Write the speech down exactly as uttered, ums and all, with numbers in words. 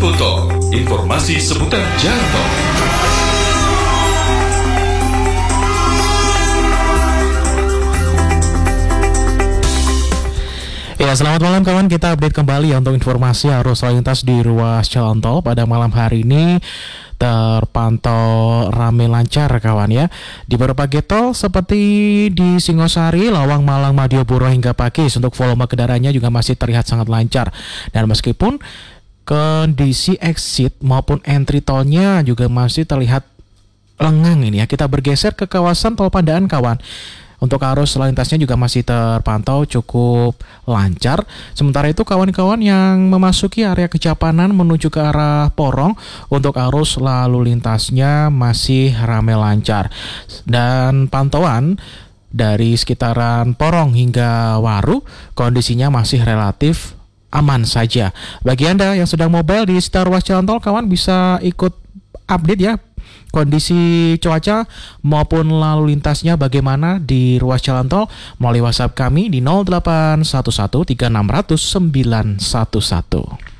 Tol, informasi seputar jalan tol. Ya, selamat malam kawan, kita update kembali ya untuk informasi arus lalu lintas di ruas jalan tol pada malam hari ini terpantau ramai lancar kawan ya. Di beberapa gate tol seperti di Singosari, Lawang, Malang, Madioboro hingga Pakis untuk volume kendaraannya juga masih terlihat sangat lancar. Dan meskipun kondisi exit maupun entry tolnya juga masih terlihat lengang ini ya, kita bergeser ke kawasan Tol Pandaan kawan. Untuk arus lalu lintasnya juga masih terpantau cukup lancar. Sementara itu kawan-kawan yang memasuki area Kejapanan menuju ke arah Porong, untuk arus lalu lintasnya masih ramai lancar. Dan pantauan dari sekitaran Porong hingga Waru kondisinya masih relatif aman saja. Bagi Anda yang sedang mobile di sekitar ruas jalan tol, kawan bisa ikut update ya kondisi cuaca maupun lalu lintasnya bagaimana di ruas jalan tol melalui WhatsApp kami di nol delapan satu satu tiga enam nol nol sembilan satu satu.